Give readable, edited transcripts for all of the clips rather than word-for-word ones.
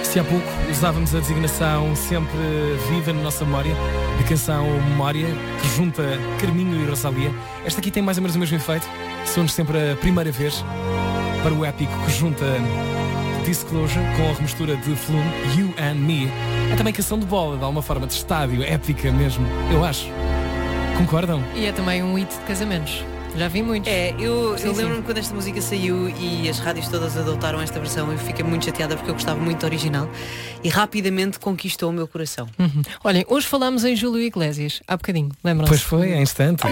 Se há pouco usávamos a designação sempre viva na nossa memória, a canção Memória, que junta Carminho e Rosalia, esta aqui tem mais ou menos o mesmo efeito. Somos sempre a primeira vez para o épico que junta Disclosure com a remistura de Flume, You and Me. É também canção de bola, de alguma forma, de estádio, épica mesmo, eu acho. Concordam? E é também um hit de casamentos. Já vi muitos. Eu lembro-me quando esta música saiu e as rádios todas adotaram esta versão. Eu fiquei muito chateada porque eu gostava muito do original e rapidamente conquistou o meu coração. Olhem, hoje falamos em Júlio Iglesias, há bocadinho, lembram-se? Pois foi, em instantes.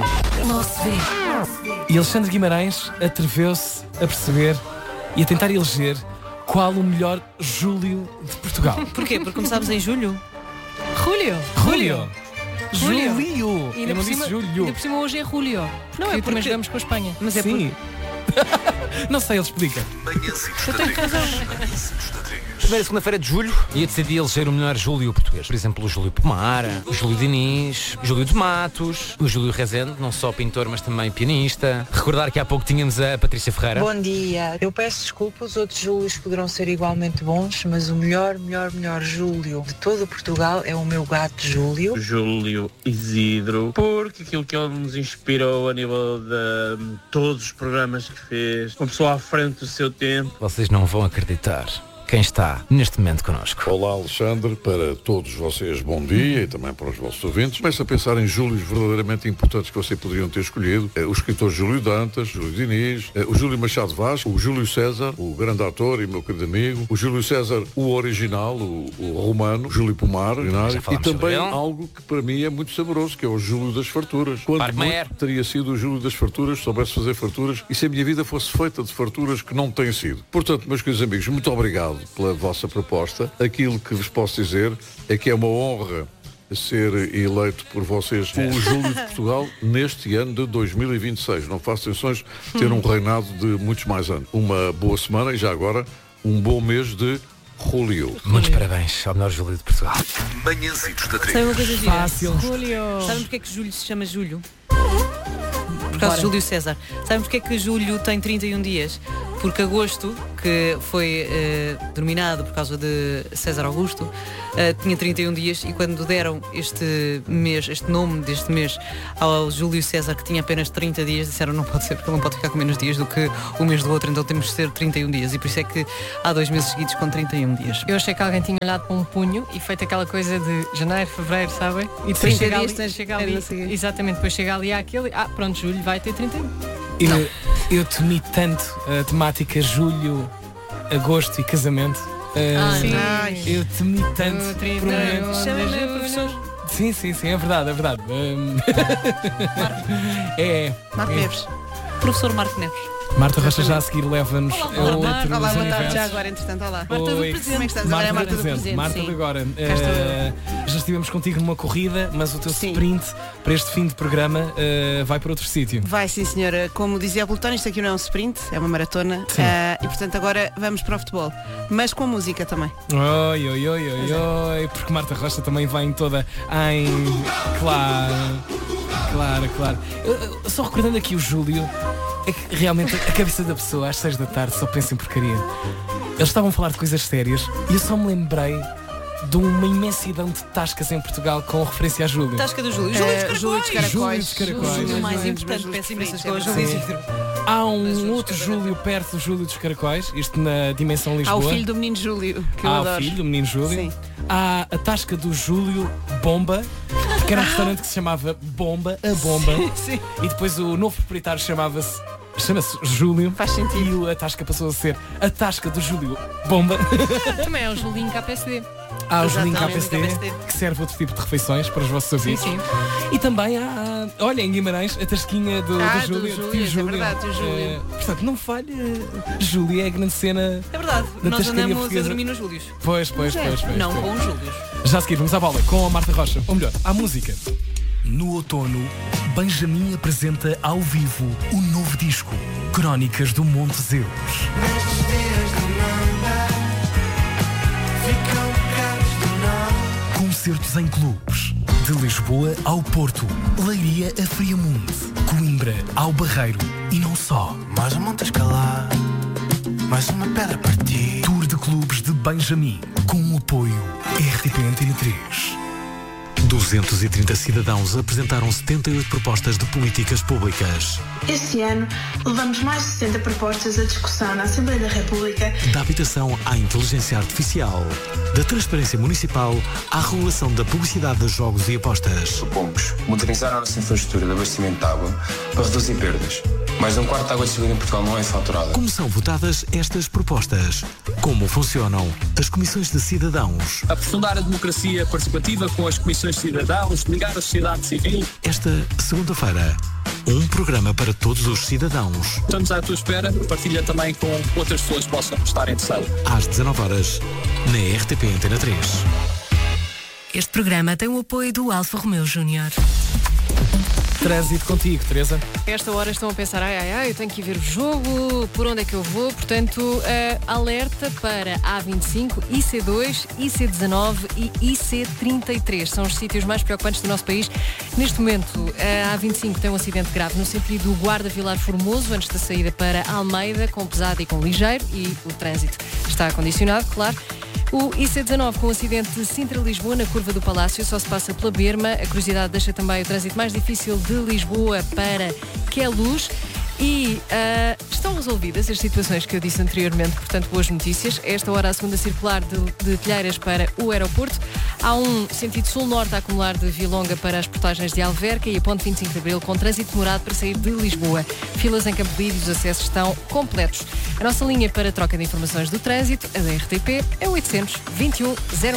E Alexandre Guimarães atreveu-se a perceber e a tentar eleger qual o melhor Júlio de Portugal. Porquê? Porque começámos em julho? Julio! Júlio! E ainda por cima hoje é Julio. Não é porque também jogamos com a Espanha. Mas é Sim. Não sei, ele explica. Eu tenho razão. Primeira segunda-feira de julho e decidi eleger o melhor Júlio português. Por exemplo, o Júlio Pomar, o Júlio Diniz, o Júlio de Matos, o Júlio Rezende, não só pintor, mas também pianista. Recordar que há pouco tínhamos a Patrícia Ferreira. Bom dia. Eu peço desculpa, os outros Júlios poderão ser igualmente bons, mas o melhor Júlio de todo Portugal é o meu gato Júlio. Júlio Isidro, porque aquilo que ele nos inspirou a nível de todos os programas que fez, uma pessoa à frente do seu tempo. Vocês não vão acreditar quem está neste momento connosco. Olá, Alexandre, para todos vocês bom dia e também para os vossos ouvintes. Começo a pensar em Júlios verdadeiramente importantes que vocês poderiam ter escolhido. O escritor Júlio Dantas, Júlio Diniz, o Júlio Machado Vaz, o Júlio César, o grande ator e meu querido amigo, o Júlio César, o original, o romano, Júlio Pomar, e também algo que para mim é muito saboroso, que é o Júlio das Farturas. Quando muito teria sido o Júlio das Farturas, se soubesse fazer farturas, e se a minha vida fosse feita de farturas que não tem sido. Portanto, meus queridos amigos, muito obrigado pela vossa proposta. Aquilo que vos posso dizer é que é uma honra ser eleito por vocês o Júlio de Portugal neste ano de 2026. Não faço intenções de ter um reinado de muitos mais anos. Uma boa semana e já agora um bom mês de Julio. Muitos parabéns ao melhor Júlio de Portugal. Manhãzitos da 3. Sabe uma coisa gira? Fácil. Sabem porque é que Júlio se chama Júlio? Por causa de Júlio César. Sabem porque é que Júlio tem 31 dias? Porque agosto, que foi denominado por causa de César Augusto, tinha 31 dias e quando deram este nome deste mês ao Júlio César, que tinha apenas 30 dias, disseram não pode ser porque ele não pode ficar com menos dias do que o mês do outro, então temos de ser 31 dias e por isso é que há 2 meses seguidos com 31 dias. Eu achei que alguém tinha olhado para um punho e feito aquela coisa de janeiro, fevereiro, sabem? E depois chega ali, exatamente, depois chega ali àquele, pronto, julho vai ter 31. Eu temi tanto a temática julho, agosto e casamento. Sim. Eu temi tanto. Chama-me professor. Sim, é verdade. Marco Neves. Professor Marco Neves. Marta Rocha já a seguir leva-nos a outros Olá, boa tarde, universos. já agora, entretanto, olá. Marta do presente. Como é que estás? Marta Agora é do Marta do presente. presente, Marta sim. de agora. Cá estou eu. Já estivemos contigo numa corrida, mas o teu Sim. sprint para este fim de programa vai para outro sítio. Vai, sim, senhora. Como dizia a Plutão, isto aqui não é um sprint, é uma maratona. Sim. E, portanto, agora vamos para o futebol. Mas com música também. Oi, porque Marta Rocha também vai em toda em... Claro. Eu, só recordando aqui o Júlio, é que realmente a cabeça da pessoa às 6 da tarde só pensa em porcaria. Eles estavam a falar de coisas sérias e eu só me lembrei de uma imensidão de tascas em Portugal com referência a Júlio. Tasca do Júlio. Júlio dos Caracóis. Júlio dos Caracóis. Júlio mais Júlio importante, dos peço imensas preferidos, coisas. é Júlio Isidro. Há um outro Júlio perto do Júlio dos Caracóis, isto na dimensão Há Lisboa. o filho do menino Júlio, que eu Há adoro. o filho do menino Júlio. Sim. Há a tasca do Júlio Bomba, que era um restaurante que se chamava Bomba, a Bomba. Sim. E depois o novo proprietário chama-se Júlio. Faz sentido. E a tasca passou a ser a tasca do Júlio Bomba. Também é o Julinho KPSD. Há o Julinho Exatamente, KPSD, que serve outro tipo de refeições para os vossos ouvintes. Sim. E também há, olha, em Guimarães, a tasquinha do Júlio. do tio Júlio, é verdade, do Júlio. Portanto, não falha. Júlio é a grande cena. É verdade, Da nós tascaria andamos portuguesa. a dormir nos Júlios. Pois. Não com os Júlios. Já a seguir, vamos à bola com a Marta Rocha. Ou melhor, à música. No outono, Benjamin apresenta ao vivo o novo disco, Crónicas do Monte Zeus. Concertos em clubes, de Lisboa ao Porto, Leiria a Friamunde, Coimbra ao Barreiro e não só. Mais um monte a escalar, mais uma pedra a partir. Tour de clubes de Benjamin. com o apoio RTP Antena 3. 230 cidadãos apresentaram 78 propostas de políticas públicas. Este ano, levamos mais de 60 propostas à discussão na Assembleia da República. Da habitação à inteligência artificial, da transparência municipal à regulação da publicidade de jogos e apostas. Propomos modernizar a nossa infraestrutura de abastecimento de água para reduzir perdas. Mais de um quarto de água distribuída em Portugal não é faturada. Como são votadas estas propostas? Como funcionam as comissões de cidadãos? Aprofundar a democracia participativa com as comissões de cidadãos, ligar a sociedade civil. Esta segunda-feira, um programa para todos os cidadãos. Estamos à tua espera, partilha também com outras pessoas que possam estar interessadas. Às 19h, na RTP Antena 3. Este programa tem o apoio do Alfa Romeo Júnior. Trânsito contigo, Teresa. Esta hora estão a pensar, eu tenho que ir ver o jogo, por onde é que eu vou? Portanto, alerta para A25, IC2, IC19 e IC33. São os sítios mais preocupantes do nosso país. Neste momento, a A25 tem um acidente grave no sentido do Guarda Vilar Formoso, antes da saída para Almeida, com pesado e com ligeiro, e o trânsito está condicionado, claro. O IC19 com o acidente de Sintra-Lisboa na curva do Palácio só se passa pela Berma. A curiosidade deixa também o trânsito mais difícil de Lisboa para Queluz. E estão resolvidas as situações que eu disse anteriormente, portanto, boas notícias. A esta hora, a segunda circular de Telheiras para o aeroporto. Há um sentido sul-norte a acumular de Vilonga para as portagens de Alverca e a ponte 25 de Abril com trânsito demorado para sair de Lisboa. Filas em Campo Lido e os acessos estão completos. A nossa linha para troca de informações do trânsito, a da RTP, é 821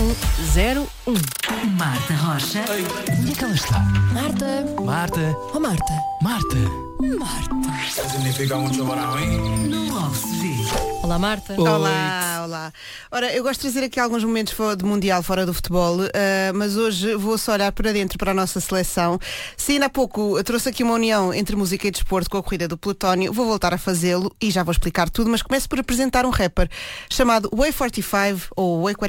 0101. Marta Rocha. Ei, onde é que ela está? Marta. Marta. Oh, Marta. Marta. Marta. Significa muito para mim. Não logo se vê. Olá, Marta. Olá. Ora, eu gosto de trazer aqui alguns momentos de Mundial fora do futebol, mas hoje vou só olhar para dentro para a nossa seleção. Se ainda há pouco eu trouxe aqui uma união entre música e desporto com a corrida do Plutónio, vou voltar a fazê-lo e já vou explicar tudo, mas começo por apresentar um rapper chamado Way 45 ou Way 45.